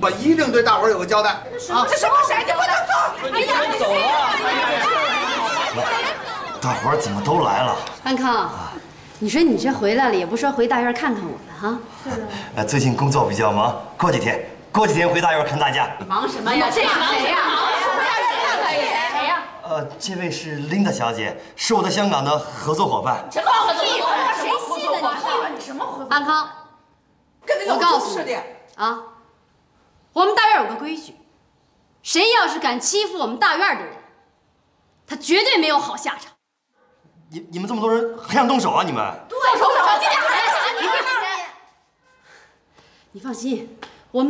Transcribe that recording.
我一定对大伙儿有个交代。啊！ 这什么谁？你不能走！ 哎呀，你走啊！ 大伙儿怎么都来了？ 安康，你说你这回来了，也不说回大院看看我们哈？ 最近工作比较忙，过几天回大院看大家。 忙什么呀？这是谁呀？谁呀？ 这位是琳达小姐，是我在香港的合作伙伴。 什么合作伙伴？谁信了你？什么合作？ 安康，我告诉你啊，我们大院有个规矩，谁要是敢欺负我们大院的人，他绝对没有好下场。 你们这么多人还想动手啊？你们？ 动手！今天还你放心，